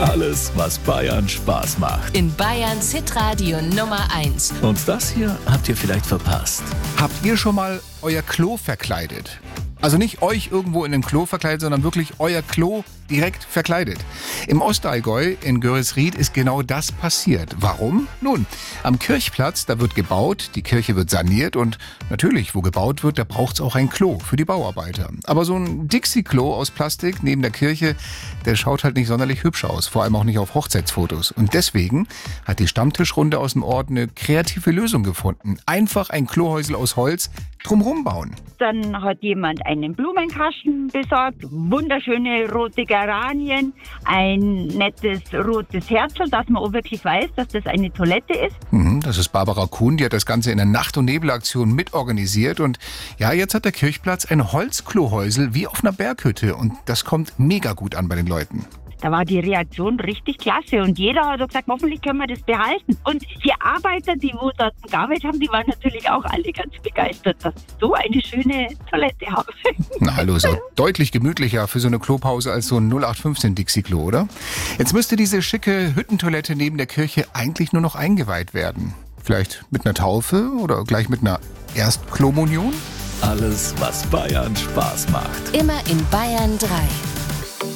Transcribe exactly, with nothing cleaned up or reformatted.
Alles, was Bayern Spaß macht. In Bayerns Hitradio Nummer eins. Und das hier habt ihr vielleicht verpasst. Habt ihr schon mal euer Klo verkleidet? Also nicht euch irgendwo in ein Klo verkleidet, sondern wirklich euer Klo direkt verkleidet. Im Ostallgäu in Görisried ist genau das passiert. Warum? Nun, am Kirchplatz, da wird gebaut, die Kirche wird saniert und natürlich, wo gebaut wird, da braucht es auch ein Klo für die Bauarbeiter. Aber so ein Dixie-Klo aus Plastik neben der Kirche, der schaut halt nicht sonderlich hübsch aus, vor allem auch nicht auf Hochzeitsfotos. Und deswegen hat die Stammtischrunde aus dem Ort eine kreative Lösung gefunden. Einfach ein Klohäusel aus Holz drumherum bauen. Dann hat jemand einen Blumenkasten besorgt, wunderschöne rote Geranien, ein nettes rotes Herzl, dass man auch wirklich weiß, dass das eine Toilette ist. Mhm, das ist Barbara Kuhn, die hat das Ganze in der Nacht- und Nebelaktion mitorganisiert. Und ja, jetzt hat der Kirchplatz ein Holzklohäusel wie auf einer Berghütte. Und das kommt mega gut an bei den Leuten. Da war die Reaktion richtig klasse und jeder hat gesagt, hoffentlich können wir das behalten. Und die Arbeiter, die wo dort gearbeitet haben, die waren natürlich auch alle ganz begeistert, dass sie so eine schöne Toilette haben. Na hallo, ist auch deutlich gemütlicher für so eine Klopause als so ein null acht fünfzehn Dixie-Klo, oder? Jetzt müsste diese schicke Hüttentoilette neben der Kirche eigentlich nur noch eingeweiht werden. Vielleicht mit einer Taufe oder gleich mit einer Erstkommunion? Alles, was Bayern Spaß macht. Immer in Bayern drei.